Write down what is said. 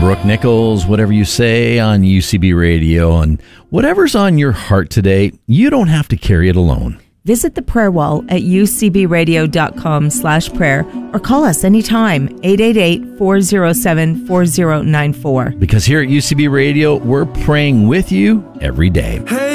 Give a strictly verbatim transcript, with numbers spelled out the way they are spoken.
Brooke Nichols, whatever you say on U C B Radio. And whatever's on your heart today, you don't have to carry it alone. Visit the prayer wall at ucbradio.com slash prayer or call us anytime, eight eight eight, four oh seven, four oh nine four. Because here at U C B Radio, we're praying with you every day. Hey.